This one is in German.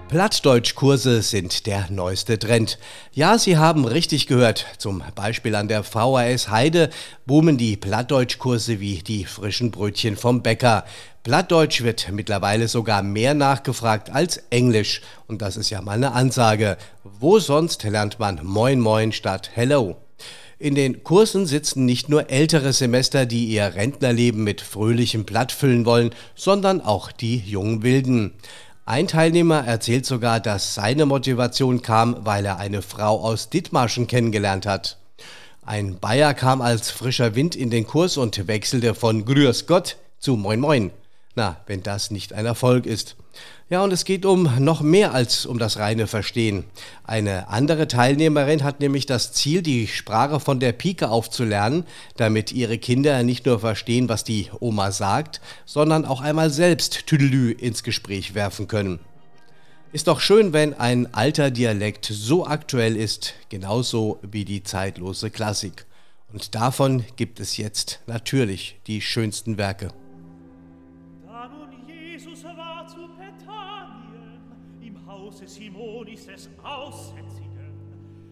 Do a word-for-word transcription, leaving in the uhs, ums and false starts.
Plattdeutschkurse sind der neueste Trend. Ja, Sie haben richtig gehört. Zum Beispiel an der V H S Heide boomen die Plattdeutschkurse wie die frischen Brötchen vom Bäcker. Plattdeutsch wird mittlerweile sogar mehr nachgefragt als Englisch. Und das ist ja mal eine Ansage. Wo sonst lernt man Moin Moin statt Hello? In den Kursen sitzen nicht nur ältere Semester, die ihr Rentnerleben mit fröhlichem Platt füllen wollen, sondern auch die jungen Wilden. Ein Teilnehmer erzählt sogar, dass seine Motivation kam, weil er eine Frau aus Dithmarschen kennengelernt hat. Ein Bayer kam als frischer Wind in den Kurs und wechselte von Grüß Gott zu Moin Moin. Na, wenn das nicht ein Erfolg ist. Ja, und es geht um noch mehr als um das reine Verstehen. Eine andere Teilnehmerin hat nämlich das Ziel, die Sprache von der Pike auf zu lernen, damit ihre Kinder nicht nur verstehen, was die Oma sagt, sondern auch einmal selbst Tüdelü ins Gespräch werfen können. Ist doch schön, wenn ein alter Dialekt so aktuell ist, genauso wie die zeitlose Klassik. Und davon gibt es jetzt natürlich die schönsten Werke. Simonis des Aussätzigen,